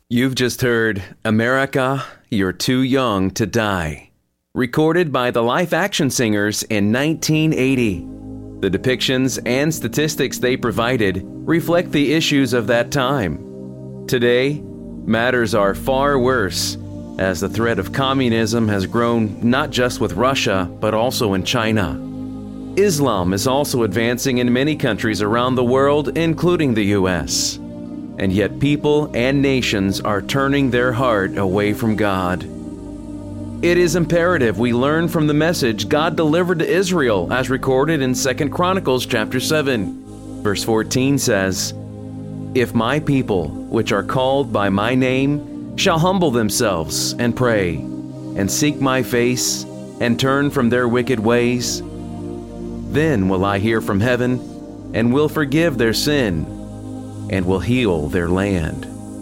You've just heard America, You're Too Young to Die, recorded by the Life Action Singers in 1980. The depictions and statistics they provided reflect the issues of that time. Today, matters are far worse, as the threat of communism has grown not just with Russia, but also in China. Islam is also advancing in many countries around the world, including the U.S., and yet people and nations are turning their heart away from God. It is imperative we learn from the message God delivered to Israel as recorded in 2 Chronicles chapter 7. Verse 14 says, "If my people, which are called by my name, shall humble themselves and pray, and seek my face, and turn from their wicked ways, then will I hear from heaven, and will forgive their sin, and will heal their land."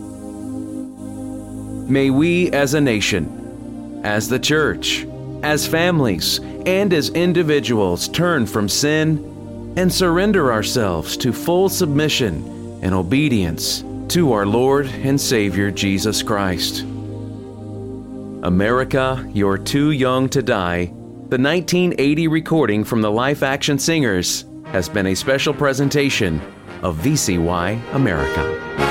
May we as a nation, as the church, as families, and as individuals turn from sin and surrender ourselves to full submission and obedience to our Lord and Savior Jesus Christ. America, You're Too Young to Die, the 1980 recording from the Life Action Singers, has been a special presentation of VCY America.